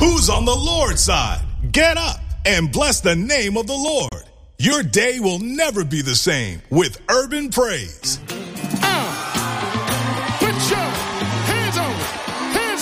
Who's on the Lord's side? Get up and bless the name of the Lord. Your day will never be the same with Urban Praise.